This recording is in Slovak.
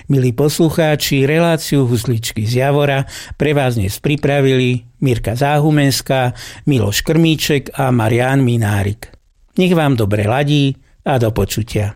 Milí poslucháči, reláciu Husličky z Javora pre vás dnes pripravili Mirka Záhumenská, Miloš Krmíček a Marián Minárik. Nech vám dobre ladí a do počutia.